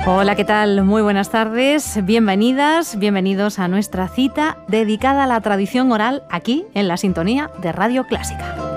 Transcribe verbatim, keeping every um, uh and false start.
Hola, ¿qué tal? Muy buenas tardes, bienvenidas, bienvenidos a nuestra cita dedicada a la tradición oral aquí en la sintonía de Radio Clásica.